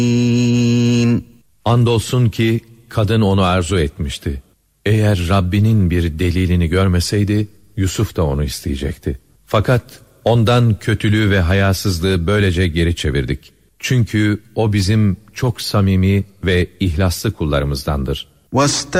Andolsun ki kadın onu arzu etmişti. Eğer Rabbinin bir delilini görmeseydi Yusuf da onu isteyecekti. Fakat ondan kötülüğü ve hayasızlığı böylece geri çevirdik. Çünkü o bizim çok samimi ve ihlaslı kullarımızdandır.